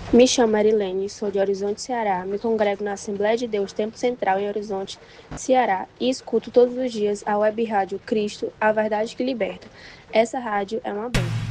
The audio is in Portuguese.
Me chamo Marilene, sou de Horizonte, Ceará. Me congrego na Assembleia de Deus Tempo Central em Horizonte, Ceará e escuto todos os dias a web rádio Cristo, a verdade que liberta. Essa rádio é uma bênção.